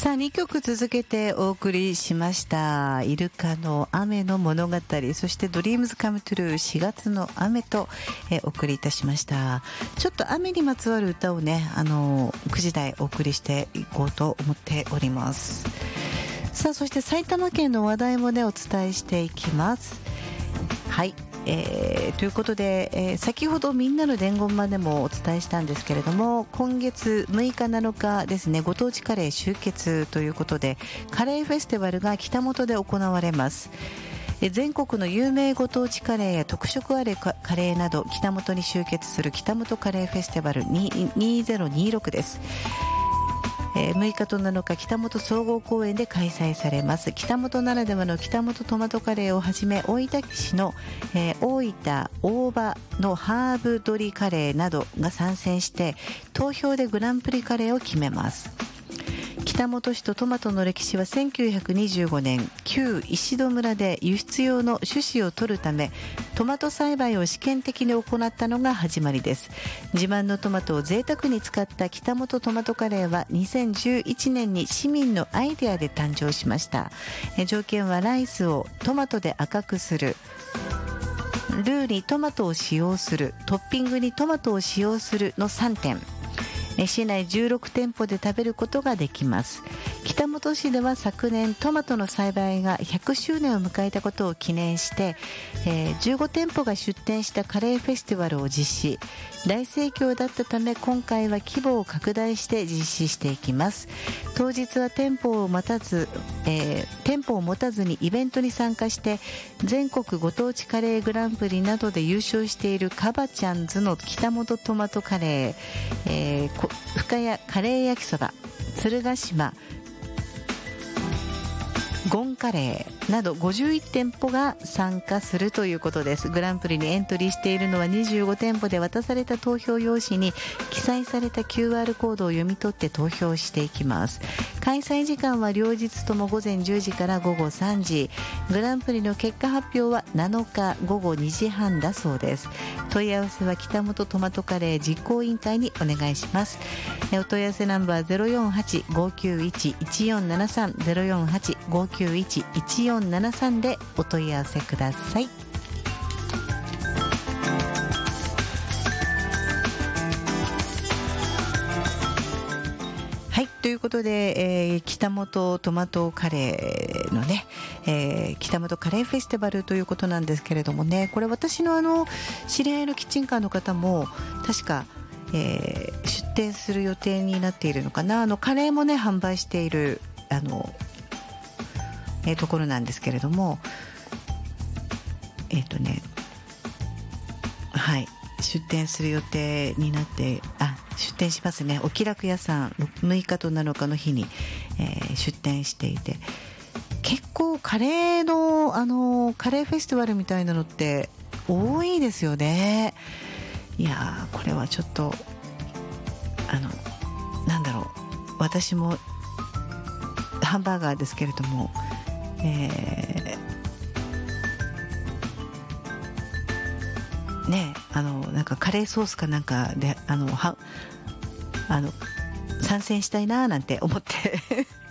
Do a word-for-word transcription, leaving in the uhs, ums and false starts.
さあにきょく続けてお送りしました。イルカの雨の物語、そしてドリームズカムトゥルーしがつの雨と、えお送りいたしました。ちょっと雨にまつわる歌をね、あのくじ台お送りしていこうと思っております。さあそして埼玉県の話題もねお伝えしていきます。はい、えー、ということで、えー、先ほどみんなの伝言までもお伝えしたんですけれども、今月むいかなのかですね、ご当地カレー集結ということでカレーフェスティバルが北本で行われます。全国の有名ご当地カレーや特色あるカレーなど北本に集結する北本カレーフェスティバルにせんにじゅうろくです。むいかとなのか北本総合公園で開催されます。北本ならではの北本トマトカレーをはじめ、大分市の、えー、大分大葉のハーブ鶏カレーなどが参戦して投票でグランプリカレーを決めます。北本市とトマトの歴史はせんきゅうひゃくにじゅうごねん、旧石戸村で輸出用の種子を取るためトマト栽培を試験的に行ったのが始まりです。自慢のトマトを贅沢に使った北本トマトカレーはにせんじゅういちねんに市民のアイデアで誕生しました。条件はライスをトマトで赤くする、ルーにトマトを使用する、トッピングにトマトを使用するのさんてん。市内じゅうろくてんぽで食べることができます。北本市では昨年トマトの栽培がひゃくしゅうねんを迎えたことを記念して、えー、じゅうごてんぽが出店したカレーフェスティバルを実施。大盛況だったため今回は規模を拡大して実施していきます。当日は店舗を待たず、えー、店舗を持たずにイベントに参加して全国ご当地カレーグランプリなどで優勝しているカバちゃんズの北本トマトカレー、えー、深谷カレー焼きそば、鶴ヶ島ゴンカレーなどごじゅういってんぽが参加するということです。グランプリにエントリーしているのはにじゅうごてんぽで、渡された投票用紙に記載された キューアール コードを読み取って投票していきます。開催時間は両日ともごぜんじゅうじからごごさんじ。グランプリの結果発表はなのかごごにじはんだそうです。問い合わせは北本トマトカレー実行委員会にお願いします。お問い合わせナンバー ゼロよんはち ごきゅういち いちよんななさん ゼロよんはち ごきゅういち いちよんななさんでお問い合わせください。はい、ということで、えー、北本トマトカレーのね、えー、北本カレーフェスティバルということなんですけれどもね、これ私のあの知り合いのキッチンカーの方も確か、えー、出店する予定になっているのかな。あのカレーもね販売しているあの、えー、ところなんですけれども、えっとねはい出店する予定になって、あ出店しますね。お気楽屋さんむいかとなのかの日に、えー、出店していて、結構カレーのあのカレーフェスティバルみたいなのって多いですよね。いやーこれはちょっとあのなんだろう、私もハンバーガーですけれども、えー、ねあのなんかカレーソースかなんかであのはあの参戦したいななんて思って